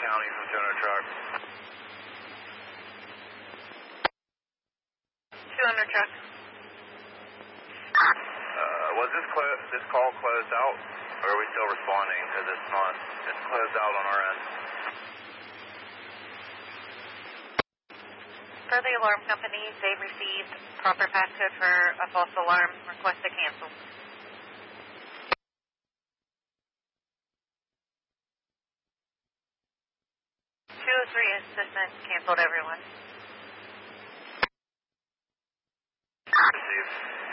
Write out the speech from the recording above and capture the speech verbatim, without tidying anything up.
County from two hundred truck. two hundred truck. Uh, was this clo- this call closed out, or are we still responding? Because it's not, it's closed out on our end. Per the alarm company, they received proper passcode for a false alarm. Request to cancel. two oh three assistant canceled everyone.